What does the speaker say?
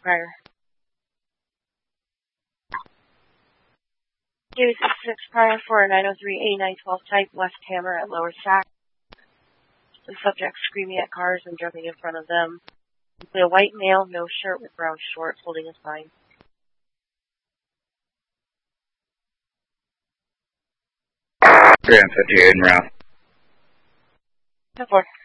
prior. 266 prior for a 903A912 type West Hammer at Lower Sac. The subject screaming at cars and jumping in front of them. A white male, no shirt with brown shorts, holding a sign. Grand 58 and round. 10-4.